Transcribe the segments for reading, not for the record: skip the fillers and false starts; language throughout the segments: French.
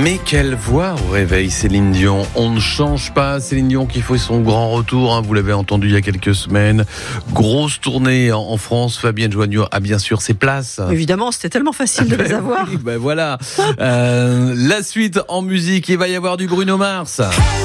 Mais quelle voix au réveil, Céline Dion. On ne change pas, Céline Dion qui fait son grand retour, vous l'avez entendu il y a quelques semaines. Grosse tournée en France, Fabienne Joigneau a bien sûr ses places. Évidemment, c'était tellement facile de les avoir. Oui, voilà. La suite en musique, il va y avoir du Bruno Mars.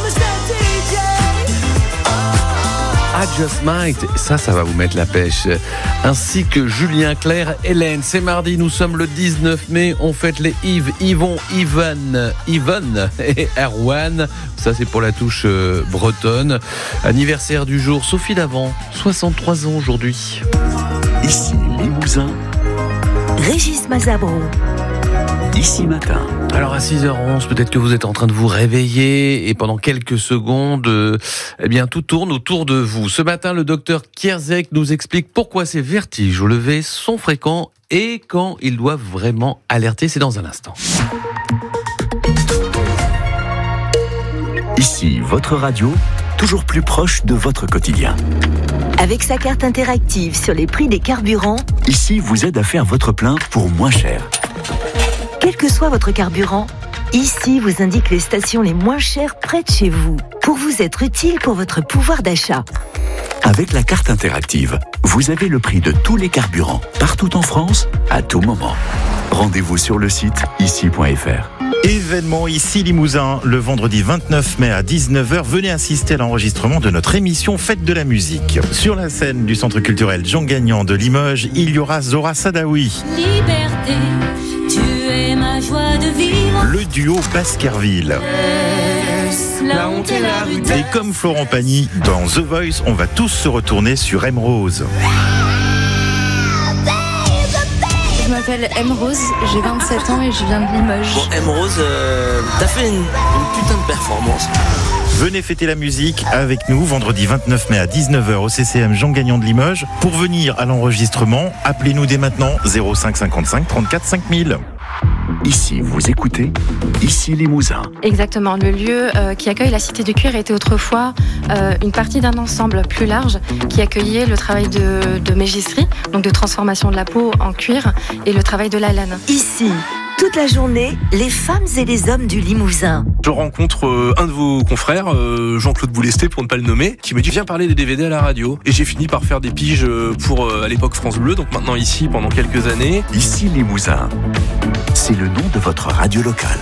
I Just Might, ça va vous mettre la pêche. Ainsi que Julien Clerc, Hélène. C'est mardi, nous sommes le 19 mai. On fête les Yves, Yvon, Yvonne et Erwan. Ça, c'est pour la touche bretonne. Anniversaire du jour, Sophie Davant, 63 ans aujourd'hui. Ici Limousin, Régis Mazabro. Ici Matin. Alors à 6h11, peut-être que vous êtes en train de vous réveiller et pendant quelques secondes, tout tourne autour de vous. Ce matin, le docteur Kierzek nous explique pourquoi ces vertiges au lever sont fréquents et quand ils doivent vraiment alerter. C'est dans un instant. Ici votre radio, toujours plus proche de votre quotidien. Avec sa carte interactive sur les prix des carburants, Ici vous aide à faire votre plein pour moins cher. quel que soit votre carburant, ici vous indique les stations les moins chères près de chez vous, pour vous être utile pour votre pouvoir d'achat. Avec la carte interactive, vous avez le prix de tous les carburants, partout en France, à tout moment. Rendez-vous sur le site ici.fr. Événement ici Limousin, le vendredi 29 mai à 19h. Venez assister à l'enregistrement de notre émission Fête de la musique. Sur la scène du Centre culturel Jean Gagnon de Limoges, il y aura Zora Sadaoui. Liberté, tu es ma joie de vivre. Le duo Baskerville. La honte et la rudesse. Et comme Florent Pagny, dans The Voice, on va tous se retourner sur M Rose. Je m'appelle M Rose, j'ai 27 ans et je viens de Limoges. Bon, M Rose, t'as fait une putain de performance. Venez fêter la musique avec nous vendredi 29 mai à 19h au CCM Jean Gagnon de Limoges. Pour venir à l'enregistrement, appelez-nous dès maintenant 05 55 34 5000. Ici vous écoutez, ici Limousin. Exactement, le lieu qui accueille la Cité du Cuir était autrefois une partie d'un ensemble plus large qui accueillait le travail de mégisserie, donc de transformation de la peau en cuir et le travail de la laine. Ici, toute la journée, les femmes et les hommes du Limousin. Je rencontre un de vos confrères, Jean-Claude Boulesté pour ne pas le nommer, qui me dit viens parler des DVD à la radio. Et j'ai fini par faire des piges pour à l'époque France Bleu, donc maintenant ici pendant quelques années. Ici Limousin, c'est le nom de votre radio locale.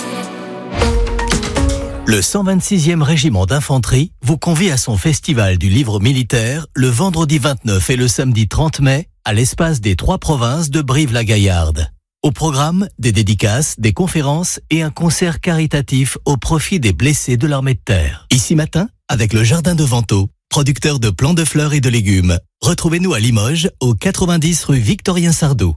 Le 126e régiment d'infanterie vous convie à son festival du livre militaire le vendredi 29 et le samedi 30 mai à l'espace des 3 provinces de Brive-la-Gaillarde. Au programme, des dédicaces, des conférences et un concert caritatif au profit des blessés de l'armée de terre. Ici Matin, avec le Jardin de Vento, producteur de plants de fleurs et de légumes. Retrouvez-nous à Limoges, au 90 rue Victorien Sardou.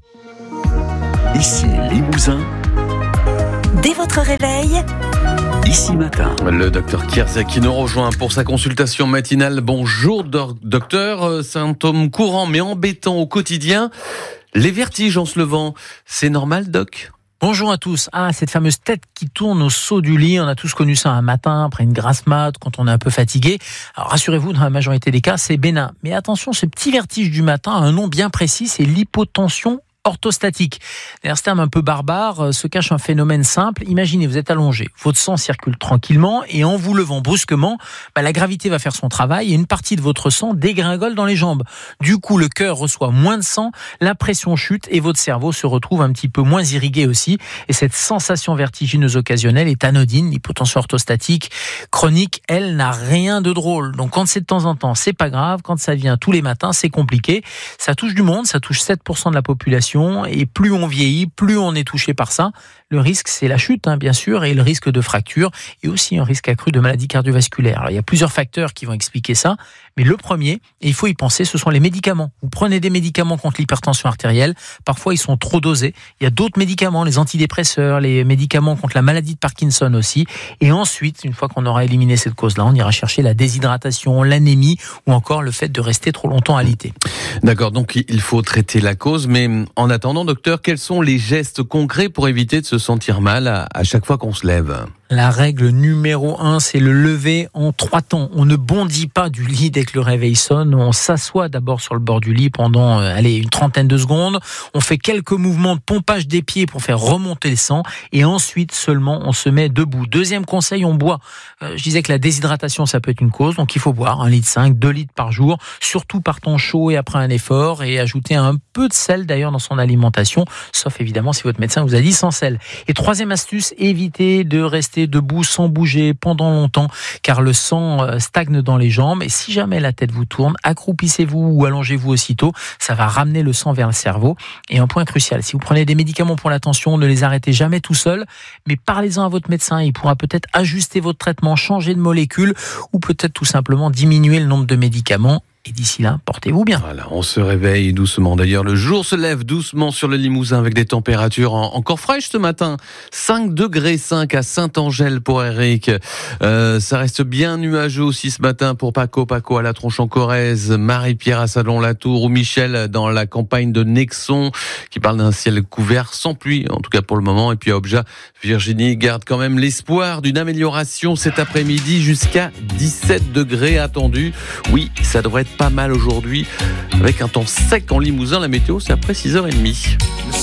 Ici Limousin, Dès votre réveil, ici Matin. Le docteur Kierzek qui nous rejoint pour sa consultation matinale. Bonjour docteur, symptômes courants mais embêtants au quotidien. Les vertiges en se levant, c'est normal, doc ? Bonjour à tous. Cette fameuse tête qui tourne au saut du lit, on a tous connu ça un matin, après une grasse mat, quand on est un peu fatigué. Alors rassurez-vous, dans la majorité des cas, c'est bénin. Mais attention, ce petit vertige du matin a un nom bien précis, c'est l'hypotension orthostatique. Derrière ce terme un peu barbare se cache un phénomène simple. Imaginez, vous êtes allongé, votre sang circule tranquillement et en vous levant brusquement, la gravité va faire son travail et une partie de votre sang dégringole dans les jambes. Du coup, le cœur reçoit moins de sang, la pression chute et votre cerveau se retrouve un petit peu moins irrigué aussi. Et cette sensation vertigineuse occasionnelle est anodine. L'hypotension orthostatique chronique, elle, n'a rien de drôle. Donc quand c'est de temps en temps, c'est pas grave. Quand ça vient tous les matins, c'est compliqué. Ça touche du monde, ça touche 7% de la population. Et plus on vieillit, plus on est touché par ça. Le risque, c'est la chute, bien sûr, et le risque de fracture, et aussi un risque accru de maladies cardiovasculaires. Alors, il y a plusieurs facteurs qui vont expliquer ça, mais le premier, et il faut y penser, ce sont les médicaments. Vous prenez des médicaments contre l'hypertension artérielle, parfois ils sont trop dosés. Il y a d'autres médicaments, les antidépresseurs, les médicaments contre la maladie de Parkinson aussi. Et ensuite, une fois qu'on aura éliminé cette cause-là, on ira chercher la déshydratation, l'anémie, ou encore le fait de rester trop longtemps alité. D'accord, donc il faut traiter la cause, mais en attendant, docteur, quels sont les gestes concrets pour éviter de se sentir mal à chaque fois qu'on se lève ? La règle numéro 1, c'est le lever en 3 temps. On ne bondit pas du lit dès que le réveil sonne. On s'assoit d'abord sur le bord du lit pendant une trentaine de secondes. On fait quelques mouvements de pompage des pieds pour faire remonter le sang. Et ensuite seulement, on se met debout. Deuxième conseil, on boit. Je disais que la déshydratation, ça peut être une cause. Donc il faut boire 1,5 litre, 2 litres par jour. Surtout par temps chaud et après un effort. Et ajouter un peu de sel d'ailleurs dans son alimentation. Sauf évidemment si votre médecin vous a dit sans sel. Et troisième astuce, évitez de rester debout sans bouger pendant longtemps car le sang stagne dans les jambes et si jamais la tête vous tourne, accroupissez-vous ou allongez-vous aussitôt, ça va ramener le sang vers le cerveau. Et un point crucial, si vous prenez des médicaments pour la tension, ne les arrêtez jamais tout seul, mais parlez-en à votre médecin, il pourra peut-être ajuster votre traitement, changer de molécule ou peut-être tout simplement diminuer le nombre de médicaments. Et d'ici là, portez-vous bien. Voilà, on se réveille doucement. D'ailleurs, le jour se lève doucement sur le Limousin avec des températures encore fraîches ce matin. 5 degrés 5 à Saint-Angèle pour Eric. Ça reste bien nuageux aussi ce matin pour Paco à la Tronche-en-Corrèze, Marie-Pierre à Salon-la-Tour ou Michel dans la campagne de Nexon qui parle d'un ciel couvert sans pluie, en tout cas pour le moment. Et puis à Obja, Virginie garde quand même l'espoir d'une amélioration cet après-midi jusqu'à 17 degrés attendus. Oui, ça devrait être pas mal aujourd'hui avec un temps sec en Limousin. La météo, c'est après 6h30.